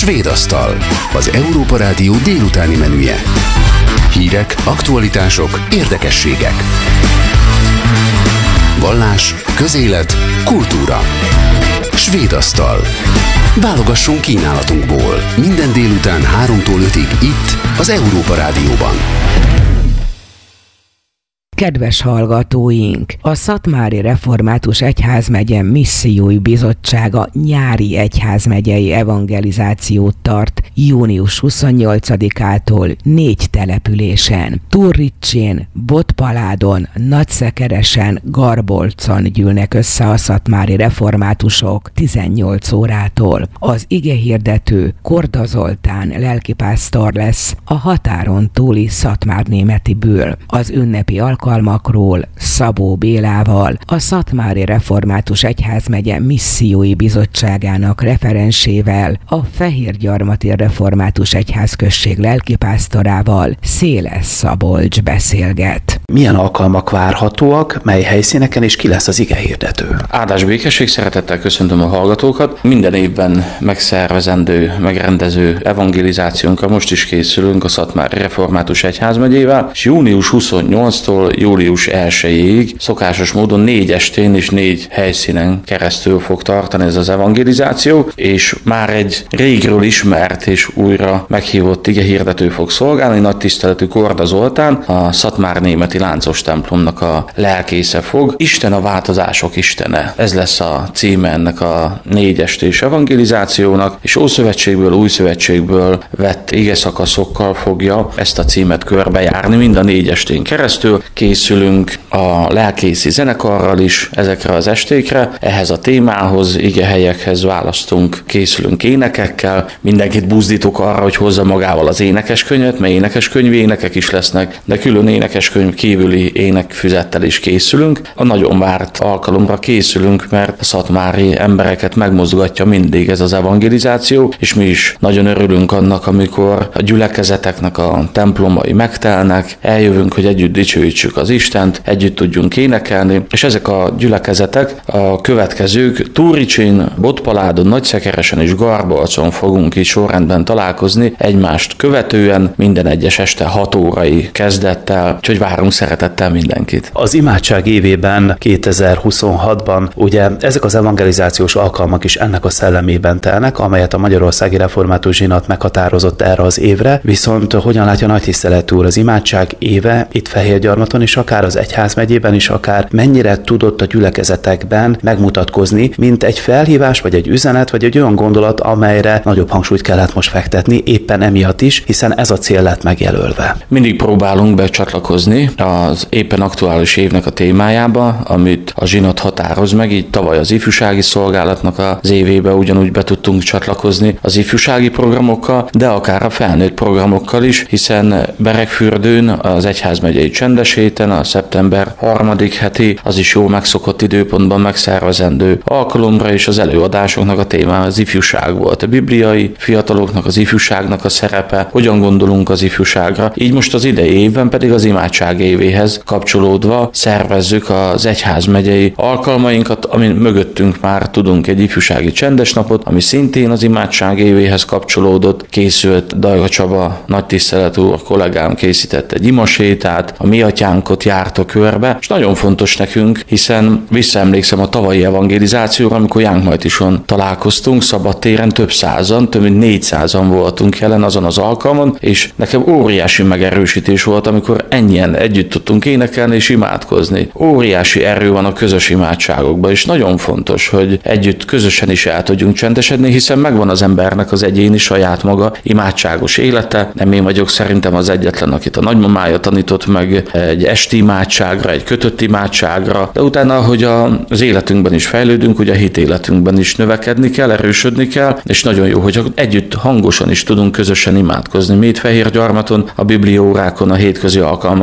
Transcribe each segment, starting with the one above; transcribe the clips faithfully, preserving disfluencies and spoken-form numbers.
Svédasztal, az Európa Rádió délutáni menüje. Hírek, aktualitások, érdekességek. Vallás, közélet, kultúra. Svédasztal. Válogassunk kínálatunkból. Minden délután háromtól ötig itt, az Európa Rádióban. Kedves hallgatóink! A Szatmári Református Egyházmegye Missziói Bizottsága nyári egyházmegyei evangelizációt tart június huszonnyolcadikától négy településen. Turricsén, Botpaládon, Nagyszekeresen, Garbolcon gyűlnek össze a szatmári reformátusok tizennyolc órától. Az igehirdető Korda Zoltán lelkipásztor lesz a határon túli szatmárnémetiből. Az ünnepi alkalmakról Szabó Bélával, a Szatmári Református Egyházmegye Missziói Bizottságának referensével, a Fehérgyarmati Református Egyházközség lelkipásztorával Széles Szabolcs beszélget. Milyen alkalmak várhatóak, mely helyszíneken, és ki lesz az igehirdető? Áldás békesség, szeretettel köszöntöm a hallgatókat. Minden évben megszervezendő, megrendező evangelizációnkra most is készülünk a Szatmári Református Egyházmegyével, és június huszonnyolcadikától július elsejéig szokásos módon négy estén és négy helyszínen keresztül fog tartani ez az evangelizáció, és már egy régről ismert és újra meghívott igehirdető fog szolgálni, nagy tiszteletű Korda Zoltán, a szatmárnémeti láncos templomnak a lelkésze fog. Isten a változások istene. Ez lesz a címe ennek a négy estés evangelizációnak, és Ószövetségből, Új Szövetségből vett igeszakaszokkal fogja ezt a címet körbejárni mind a négy estén keresztül. Készülünk a lelkészi zenekarral is ezekre az estékre, ehhez a témához, igehelyekhez választunk, készülünk énekekkel, mindenkit buzdítok arra, hogy hozza magával az énekeskönyvet, mert énekeskönyvi énekek is lesznek, de külön énekeskönyv kívüli énekfüzettel is készülünk. A nagyon várt alkalomra készülünk, mert a szatmári embereket megmozgatja mindig ez az evangelizáció, és mi is nagyon örülünk annak, amikor a gyülekezeteknek a templomai megtelnek, eljövünk, hogy együtt dicsőítsük az Istent, együtt tudjunk énekelni, és ezek a gyülekezetek a következők: Turricsén, Botpaládon, Nagyszekeresen és Garbolcon fogunk így sorrendben találkozni egymást követően, minden egyes este hat órai kezdettel, úgyhogy várunk szeretettel mindenkit. Az imádság évében, kétezer-huszonhatban ugye ezek az evangelizációs alkalmak is ennek a szellemében telnek, amelyet a Magyarországi Református Zsinat meghatározott erre az évre, viszont hogyan látja nagy tiszteletű úr az imádság éve itt Fehérgyarmaton is, akár az egyházmegyében is, akár mennyire tudott a gyülekezetekben megmutatkozni, mint egy felhívás, vagy egy üzenet, vagy egy olyan gondolat, amelyre nagyobb hangsúlyt kellett most fektetni, éppen emiatt is, hiszen ez a cél lett megjelölve. Mindig próbálunk becsatlakozni az éppen aktuális évnek a témájába, amit a zsinat határoz meg, így tavaly az ifjúsági szolgálatnak az évébe ugyanúgy be tudtunk csatlakozni az ifjúsági programokkal, de akár a felnőtt programokkal is, hiszen Beregfürdőn az egyházmegyei csendes héten, a szeptember harmadik heti, az is jó megszokott időpontban megszervezendő alkalomra, és az előadásoknak a téma az ifjúság volt. A bibliai fiataloknak, az ifjúságnak a szerepe, hogyan gondolunk az ifjúságra. Így most az idei évben pedig az imádság évéhez kapcsolódva szervezzük az egyházmegyei alkalmainkat, amin mögöttünk már tudunk egy ifjúsági csendes napot, ami szintén az imádság évéhez kapcsolódott. Készült Dajga Csaba nagy tiszteletű kollégám készített egy imasétát, a Mi Atyánkot járta körbe, és nagyon fontos nekünk, hiszen visszaemlékszem a tavalyi evangelizációra, amikor Jánkmajtison találkoztunk, szabadtéren több százan, több mint négyszázan voltunk jelen azon az alkalmon, és nekem óriási megerősítés volt, amikor ennyien együtt tudtunk énekelni és imádkozni. Óriási erő van a közös imádságokban, és nagyon fontos, hogy együtt közösen is el tudjunk csendesedni, hiszen megvan az embernek az egyéni saját maga imádságos élete. Nem én vagyok szerintem az egyetlen, akit a nagymamája tanított meg egy esti imádságra, egy kötött imádságra, de utána, hogy az életünkben is fejlődünk, ugye a hitéletünkben is növekedni kell, erősödni kell, és nagyon jó, hogy együtt hangosan is tudunk közösen imádkozni. Mi itt Fehérgyarmaton, a bibliórákon, a hétközi alkalmakon gyakorlatilag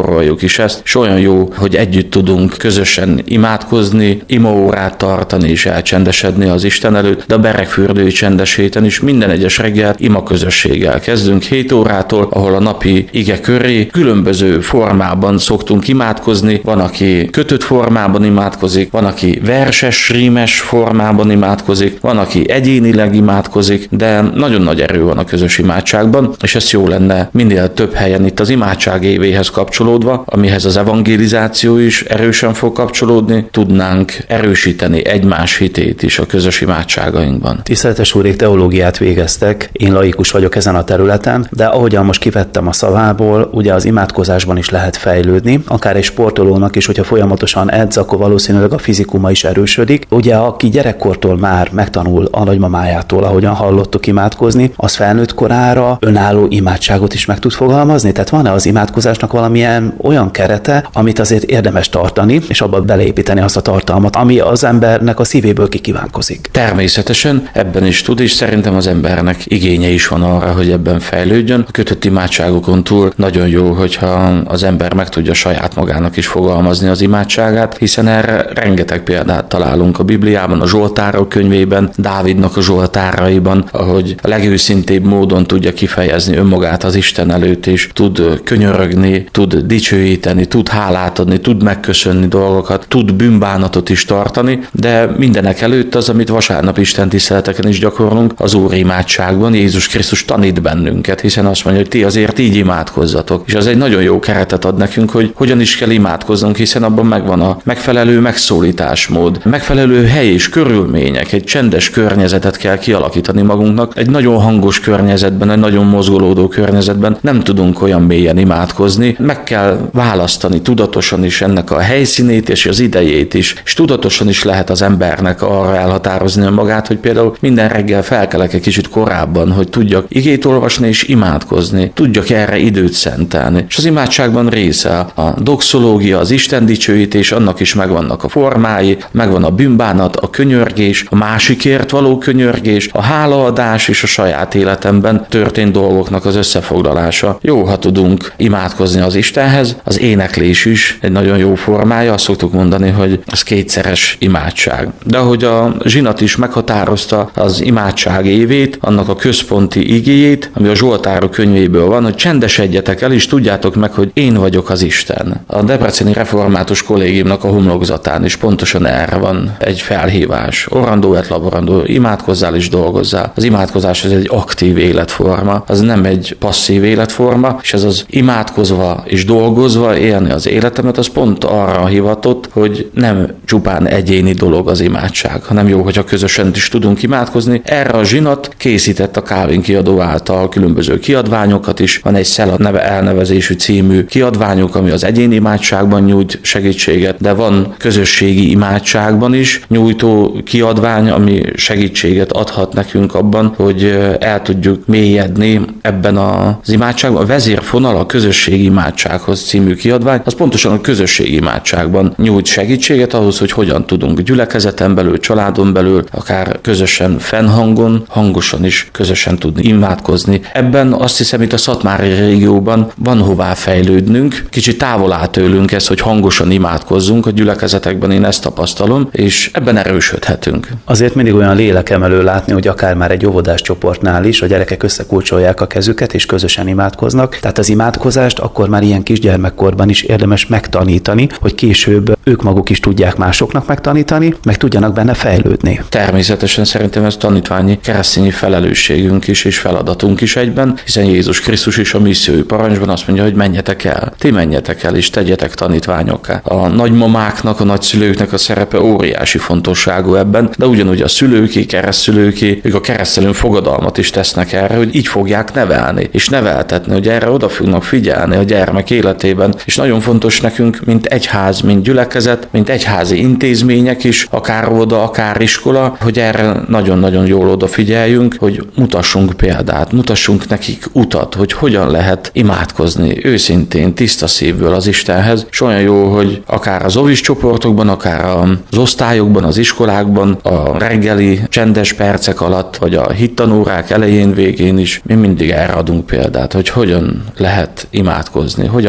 gyakoroljuk is ezt, és olyan jó, hogy együtt tudunk közösen imádkozni, imaórát tartani és elcsendesedni az Isten előtt, de a Beregfürdői Csendes Héten is minden egyes reggel ima közösséggel kezdünk hét órától, ahol a napi ige köré különböző formában szoktunk imádkozni. Van, aki kötött formában imádkozik, van, aki verses, rímes formában imádkozik, van, aki egyénileg imádkozik, de nagyon nagy erő van a közös imádságban, és ez jó lenne minél több helyen itt az imádság évéhez kapcsolódva, amihez az evangelizáció is erősen fog kapcsolódni, tudnánk erősíteni egymás hitét is a közös imádságainkban. Tiszteletes úrék, teológiát végeztek, én laikus vagyok ezen a területen, de ahogyan most kivettem a szavából, ugye az imádkozásban is lehet fejlődni, akár egy sportolónak is, hogyha folyamatosan edz, akkor valószínűleg a fizikuma is erősödik. Ugye aki gyerekkortól már megtanul a nagymamájától, ahogyan hallottuk imádkozni, az felnőtt korára önálló imádságot is meg tud fogalmazni? Tehát van-e az imádkozásnak valamilyen olyan kerete, amit azért érdemes tartani, és abba beleépíteni azt a tartalmat, ami az embernek a szívéből kikívánkozik? Természetesen ebben is tud, és szerintem az embernek igénye is van arra, hogy ebben fejlődjön. A kötött imádságokon túl nagyon jó, hogyha az ember meg tudja saját magának is fogalmazni az imádságát, hiszen erre rengeteg példát találunk a Bibliában, a Zsoltárok könyvében, Dávidnak a zsoltáraiban, ahogy a legőszintébb módon tudja kifejezni önmagát az Isten előtt, és tud könyörögni, tud dicsőíteni, tud hálát adni, tud megköszönni dolgokat, tud bűnbánatot is tartani, de mindenek előtt az, amit vasárnap Isten tiszteleteken is gyakorlunk, az Úr imádságban Jézus Krisztus tanít bennünket, hiszen azt mondja, hogy ti azért így imádkozzatok. És az egy nagyon jó keretet ad nekünk, hogy hogyan is kell imádkoznunk, hiszen abban megvan a megfelelő megszólításmód, megfelelő hely és körülmények, egy csendes környezetet kell kialakítani magunknak. Egy nagyon hangos környezetben, egy nagyon mozgolódó környezetben nem tudunk olyan mélyen imádkozni. Meg kell választani tudatosan is ennek a helyszínét és az idejét is, és tudatosan is lehet az embernek arra elhatározni magát, hogy például minden reggel felkelek egy kicsit korábban, hogy tudjak igét olvasni és imádkozni, tudjak erre időt szentelni. És az imádságban része a doxológia, az Isten dicsőítés, annak is megvannak a formái, megvan a bűnbánat, a könyörgés, a másikért való könyörgés, a hálaadás és a saját életemben történt dolgoknak az összefoglalása. Jó, ha tudunk imádkozni az Istenhez, az éneklés is egy nagyon jó formája, azt szoktuk mondani, hogy ez kétszeres imádság. De ahogy a zsinat is meghatározta az imádság évét, annak a központi igéjét, ami a Zsoltárok könyvéből van, hogy csendesedjetek el, és tudjátok meg, hogy én vagyok az Isten. A Debreceni Református Kollégiumnak a homlokzatán is pontosan erre van egy felhívás. Orandó et laborandó, imádkozzál és dolgozzál. Az imádkozás ez egy aktív életforma, az nem egy passzív életforma, és ez az imádkozva és dolgozva élni az életemet, az pont arra hivatott, hogy nem csupán egyéni dolog az imádság, hanem jó, hogyha közösen is tudunk imádkozni. Erre a zsinat készített a Calvin kiadó által különböző kiadványokat is. Van egy Szela neve elnevezésű című kiadványuk, ami az egyéni imádságban nyújt segítséget, de van közösségi imádságban is nyújtó kiadvány, ami segítséget adhat nekünk abban, hogy el tudjuk mélyedni ebben az imádságban. A vezérfonal a közösségi imádsághoz című kiadvány, az pontosan a közösségi imádságban nyújt segítséget ahhoz, hogy hogyan tudunk gyülekezeten belül, családon belül, akár közösen fennhangon, hangosan is közösen tudni imádkozni. Ebben azt hiszem, itt a szatmári régióban van hová fejlődnünk, kicsit távol áll tőlünk ez, hogy hangosan imádkozzunk a gyülekezetekben, én ezt tapasztalom, és ebben erősödhetünk. Azért mindig olyan lélekemelő látni, hogy akár már egy óvodás csoportnál is a gyerekek összekulcsolják a kezüket és közösen imádkoznak. Tehát az imádkozást akkor már ilyen kisgyermekkorban is érdemes megtanítani, hogy később ők maguk is tudják másoknak megtanítani, meg tudjanak benne fejlődni. Természetesen szerintem ez tanítványi keresztényi felelősségünk is és feladatunk is egyben, hiszen Jézus Krisztus is a missziói parancsban azt mondja, hogy menjetek el. Ti menjetek el és tegyetek tanítványokká. A nagymamáknak, a nagyszülőknek a szerepe óriási fontosságú ebben, de ugyanúgy a szülőké, keresztszülőké, ők a keresztelőn fogadalmat is tesznek erre, hogy így fogják nevelni és neveltetni, hogy erre oda fognak figyelni a gyermek életében. És nagyon fontos nekünk, mint egyház, mint gyülekezet, mint egyházi intézmények is, akár óvoda, akár iskola, hogy erre nagyon-nagyon jól odafigyeljünk, hogy mutassunk példát, mutassunk nekik utat, hogy hogyan lehet imádkozni őszintén, tiszta szívből az Istenhez, és olyan jó, hogy akár az óvis csoportokban, akár az osztályokban, az iskolákban, a reggeli csendes percek alatt, vagy a hittanórák elején, végén is mi mindig erre adunk példát, hogy hogyan lehet imádkozni, hogyan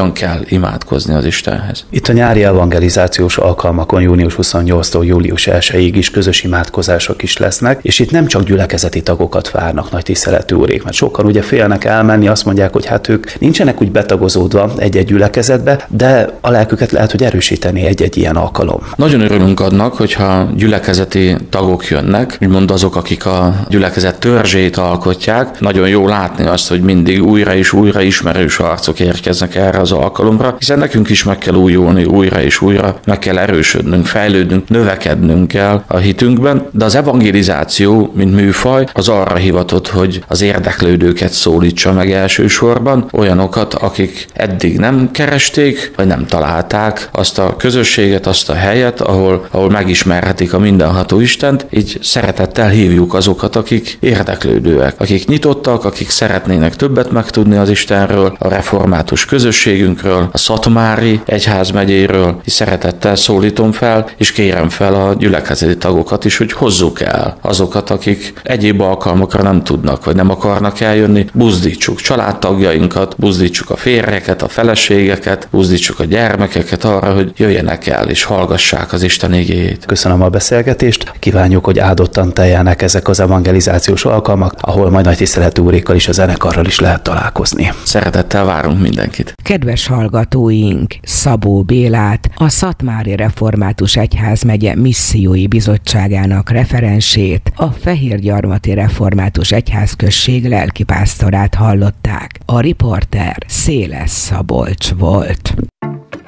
hogyan kell imádkozni az Istenhez. Itt a nyári evangelizációs alkalmakon június huszonnyolcadikától július elsejéig is közös imádkozások is lesznek, és itt nem csak gyülekezeti tagokat várnak, nagy tiszteletű úrék, mert sokan ugye félnek elmenni, azt mondják, hogy hát ők nincsenek úgy betagozódva egy-egy gyülekezetbe, de a lelküket lehet, hogy erősíteni egy-egy ilyen alkalom. Nagyon örülünk annak, hogyha gyülekezeti tagok jönnek, úgymond azok, akik a gyülekezet törzsét alkotják. Nagyon jó látni azt, hogy mindig újra és újra ismerős arcok érkeznek erre az alkalomra, hiszen nekünk is meg kell újulni újra és újra, meg kell erősödnünk, fejlődnünk, növekednünk kell a hitünkben, de az evangelizáció, mint műfaj, az arra hivatott, hogy az érdeklődőket szólítsa meg elsősorban, olyanokat, akik eddig nem keresték, vagy nem találták azt a közösséget, azt a helyet, ahol, ahol megismerhetik a mindenható Istent, így szeretettel hívjuk azokat, akik érdeklődőek, akik nyitottak, akik szeretnének többet megtudni az Istenről, a református közösségünkről, a szatmári egyházmegyéről, és szeretettel szólítom fel, és kérem fel a gyülekezeti tagokat is, hogy hozzuk el azokat, akik egyéb alkalmakra nem tudnak, vagy nem akarnak eljönni, buzdítsuk családtagjainkat, buzdítsuk a férjeket, a feleségeket, buzdítsuk a gyermekeket arra, hogy jöjjenek el és hallgassák az Isten igéjét. Köszönöm a beszélgetést, kívánjuk, hogy áldottan teljenek ezek az evangelizációs alkalmak, ahol majd nagy tiszteletű úrékkal is, a zenekarral is lehet találkozni. Szeretettel várunk mindenkit. Kedves hallgatóink, Szabó Bélát, a Szatmári Református Egyházmegye Missziói Bizottságának referensét, a Fehérgyarmati Református Egyházközség lelkipásztorát hallották. A riporter Széles Szabolcs volt.